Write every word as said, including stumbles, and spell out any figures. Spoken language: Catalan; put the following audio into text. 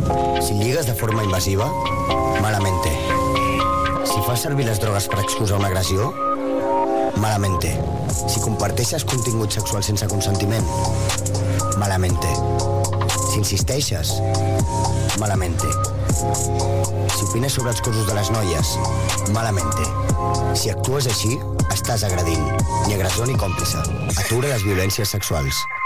Si lligues de forma invasiva, malamente. Si fas servir les drogues per excusar una agressió, malamente. Si comparteixes contingut sexual sense consentiment, malamente. Si insisteixes, malamente. Si opines sobre els cossos de les noies, malamente. Si actues així, estàs agredint. Ni agressor ni còmplice. Atura les violències sexuals.